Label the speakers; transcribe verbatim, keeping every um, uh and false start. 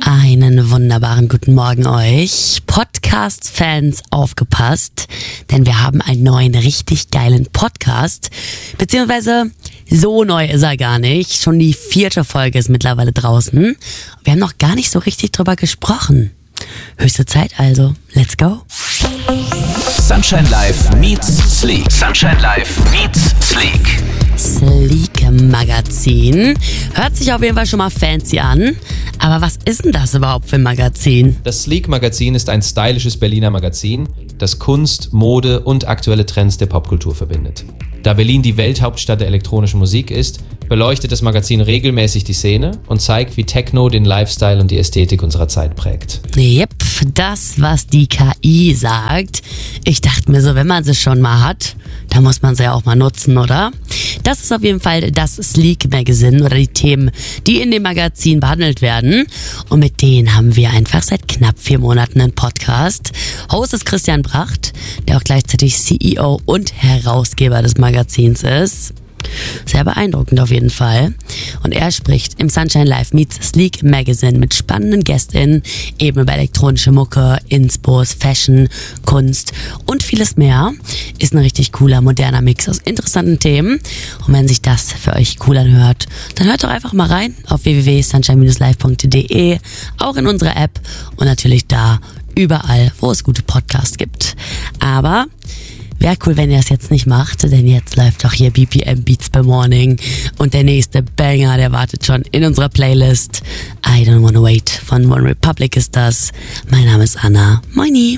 Speaker 1: Einen wunderbaren guten Morgen euch. Podcast-Fans, aufgepasst, denn wir haben einen neuen, richtig geilen Podcast. Beziehungsweise, so neu ist er gar nicht. Schon die vierte Folge ist mittlerweile draußen. Wir haben noch gar nicht so richtig drüber gesprochen. Höchste Zeit also. Let's go.
Speaker 2: Sunshine Live meets Sleek. Sunshine Live meets Sleek.
Speaker 1: Sleek Magazin. Hört sich auf jeden Fall schon mal fancy an. Aber was ist denn das überhaupt für ein Magazin?
Speaker 3: Das Sleek Magazin ist ein stylisches Berliner Magazin, das Kunst, Mode und aktuelle Trends der Popkultur verbindet. Da Berlin die Welthauptstadt der elektronischen Musik ist, beleuchtet das Magazin regelmäßig die Szene und zeigt, wie Techno den Lifestyle und die Ästhetik unserer Zeit prägt.
Speaker 1: Yep, das, was die K I sagt. Ich dachte mir so, wenn man sie schon mal hat, dann muss man sie ja auch mal nutzen, oder? Das ist auf jeden Fall das Sleek Magazine oder die Themen, die in dem Magazin behandelt werden. Und mit denen haben wir einfach seit knapp vier Monaten einen Podcast. Host ist Christian Bracht, der auch gleichzeitig C E O und Herausgeber des Magazins ist. Sehr beeindruckend auf jeden Fall. Und er spricht im Sunshine Live meets Sleek Magazine mit spannenden GästInnen eben über elektronische Mucke, Inspos, Fashion, Kunst und vieles mehr. Ist ein richtig cooler, moderner Mix aus interessanten Themen. Und wenn sich das für euch cool anhört, dann hört doch einfach mal rein auf w w w punkt sunshine dash live punkt d e, auch in unserer App und natürlich da überall, wo es gute Podcasts gibt. Aber wäre cool, wenn ihr das jetzt nicht macht, denn jetzt läuft doch hier B P M Beats per Morning und der nächste Banger, der wartet schon in unserer Playlist. I Don't Wanna Wait von One Republic ist das. Mein Name ist Anna. Moini.